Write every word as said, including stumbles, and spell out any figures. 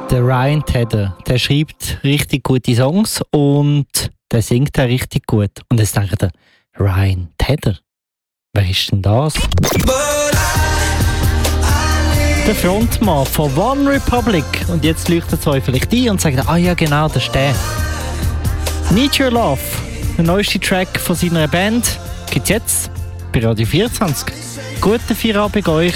Der Ryan Tedder, der schreibt richtig gute Songs und der singt auch richtig gut. Und jetzt denkt ihr, Ryan Tedder, wer ist denn das? Der Frontmann von One Republic. Und jetzt leuchtet es euch vielleicht ein und sagt, ah ja genau, das ist der. Need Your Love, der neueste Track von seiner Band, gibt es jetzt bei Radio vierundzwanzig. Guten Feierabend euch.